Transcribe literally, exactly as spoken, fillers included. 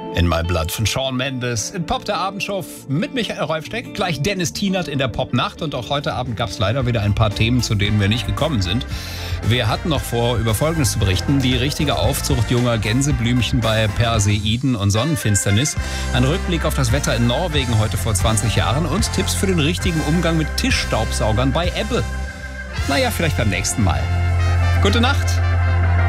In My Blood von Shawn Mendes. In Pop der Abendshow mit Michael Reufsteck. Gleich Dennis Tienert in der Popnacht. Und auch heute Abend gab es leider wieder ein paar Themen, zu denen wir nicht gekommen sind. Wir hatten noch vor, über Folgendes zu berichten. Die richtige Aufzucht junger Gänseblümchen bei Perseiden und Sonnenfinsternis. Ein Rückblick auf das Wetter in Norwegen heute vor zwanzig Jahren. Und Tipps für den richtigen Umgang mit Tischstaubsaugern bei Ebbe. Naja, vielleicht beim nächsten Mal. Gute Nacht.